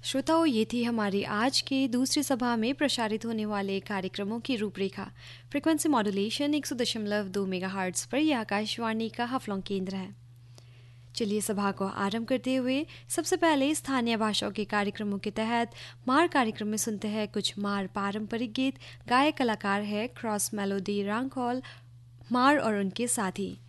श्रोताओं, ये थी हमारी आज की दूसरी सभा में प्रसारित होने वाले कार्यक्रमों की रूपरेखा। फ्रीक्वेंसी मॉड्यूलेशन 100.2 मेगाहर्ट्ज़ पर यह आकाशवाणी का हफ्लों केंद्र है। चलिए सभा को आरंभ करते हुए सबसे पहले स्थानीय भाषाओं के कार्यक्रमों के तहत मार कार्यक्रम में सुनते हैं कुछ मार पारंपरिक गीत। गायक कलाकार है क्रॉस मेलोडी रांगकॉल मार और उनके साथी।